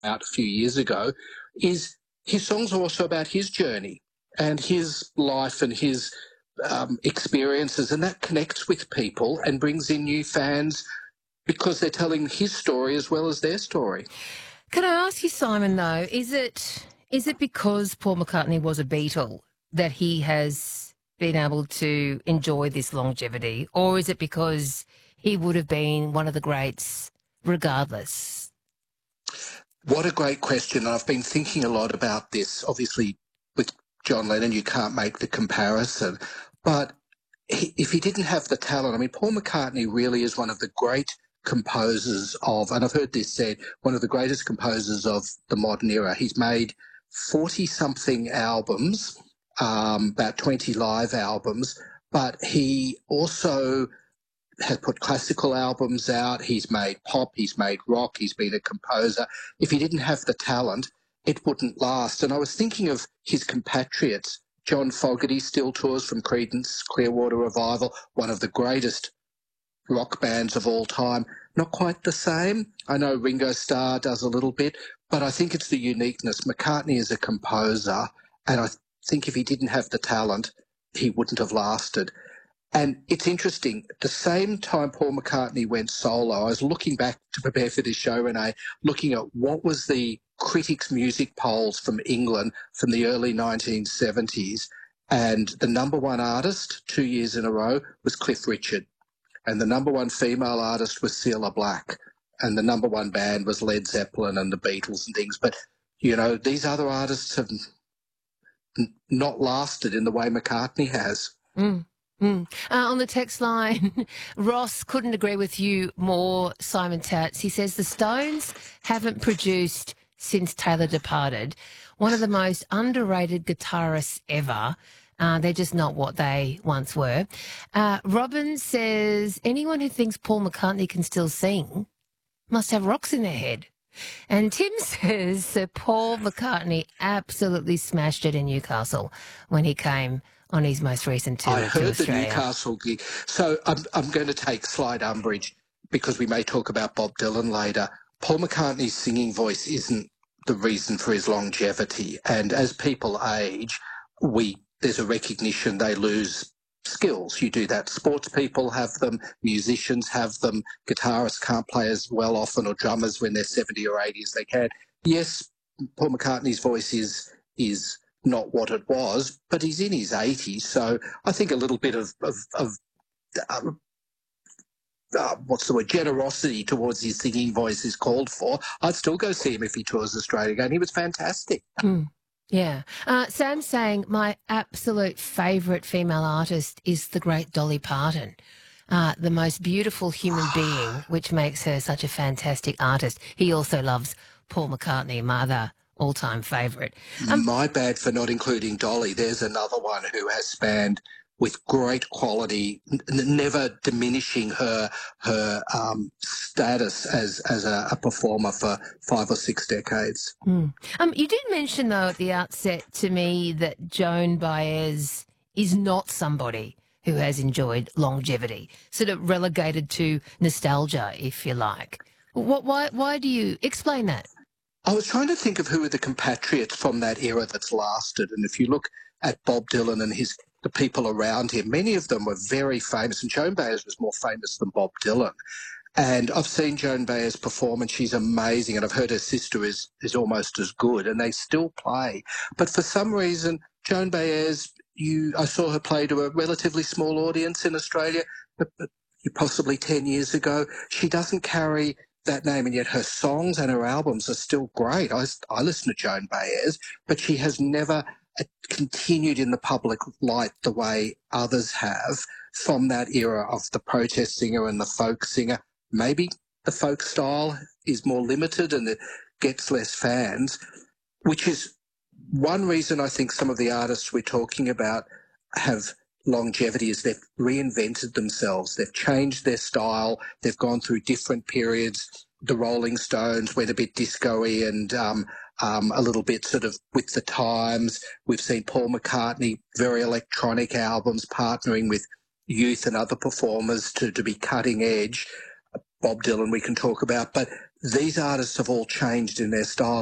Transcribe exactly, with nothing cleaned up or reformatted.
out a few years ago, is his songs are also about his journey and his life and his um, experiences, and that connects with people and brings in new fans because they're telling his story as well as their story. Can I ask you, Simon, though, is it is it because Paul McCartney was a Beatle that he has been able to enjoy this longevity, or is it because he would have been one of the greats regardless? What a great question. I've been thinking a lot about this. Obviously, with John Lennon, you can't make the comparison. But he, if he didn't have the talent, I mean, Paul McCartney really is one of the great composers of, and I've heard this said, one of the greatest composers of the modern era. He's made forty-something albums, um, about twenty live albums, but he also has put classical albums out. He's made pop, he's made rock, he's been a composer. If he didn't have the talent, it wouldn't last. And I was thinking of his compatriots. John Fogerty still tours from Creedence Clearwater Revival, one of the greatest rock bands of all time. Not quite the same. I know Ringo Starr does a little bit, but I think it's the uniqueness. McCartney is a composer, and I think if he didn't have the talent, he wouldn't have lasted. And it's interesting, the same time Paul McCartney went solo, I was looking back to prepare for this show, Renee, looking at what was the critics' music polls from England from the early nineteen seventies, and the number one artist two years in a row was Cliff Richard, and the number one female artist was Cilla Black, and the number one band was Led Zeppelin and the Beatles and things. But, you know, these other artists have n- not lasted in the way McCartney has. Mm. Mm. Uh, on the text line, Ross couldn't agree with you more, Simon Tats. He says the Stones haven't produced since Taylor departed. One of the most underrated guitarists ever. Uh, they're just not what they once were. Uh, Robin says anyone who thinks Paul McCartney can still sing must have rocks in their head. And Tim says Sir Paul McCartney absolutely smashed it in Newcastle when he came on his most recent tour I to heard the Australia. Newcastle gig. So I'm, I'm going to take slight umbrage because we may talk about Bob Dylan later. Paul McCartney's singing voice isn't the reason for his longevity. And as people age, we there's a recognition they lose skills. You do that. Sports people have them, musicians have them, guitarists can't play as well often, or drummers when they're seventy or eighty as they can. Yes, Paul McCartney's voice is is not what it was, but he's in his eighties, so I think a little bit of, of, of uh, uh, what's the word, generosity towards his singing voice is called for. I'd still go see him if he tours Australia again. He was fantastic. Mm, yeah. Uh, Sam's saying my absolute favourite female artist is the great Dolly Parton. Uh, the most beautiful human being, which makes her such a fantastic artist. He also loves Paul McCartney, my other all-time favourite. Um, My bad for not including Dolly. There's another one who has spanned with great quality, n- never diminishing her her um, status as as a, a performer for five or six decades. Mm. Um, you did mention, though, at the outset to me that Joan Baez is not somebody who has enjoyed longevity, sort of relegated to nostalgia, if you like. What? Why? Why do you explain that? I was trying to think of who are the compatriots from that era that's lasted, and if you look at Bob Dylan and his the people around him, many of them were very famous, and Joan Baez was more famous than Bob Dylan. And I've seen Joan Baez perform, and she's amazing, and I've heard her sister is is almost as good, and they still play. But for some reason, Joan Baez, you I saw her play to a relatively small audience in Australia, but, but possibly ten years ago. She doesn't carry that name, and yet her songs and her albums are still great. I, I listen to Joan Baez, but she has never uh, continued in the public light the way others have from that era of the protest singer and the folk singer. Maybe the folk style is more limited and it gets less fans, which is one reason I think some of the artists we're talking about have longevity is they've reinvented themselves. They've changed their style. They've gone through different periods. The Rolling Stones went a bit disco-y and um, um, a little bit sort of with the times. We've seen Paul McCartney, very electronic albums, partnering with youth and other performers to, to be cutting edge. Bob Dylan we can talk about, but these artists have all changed in their style.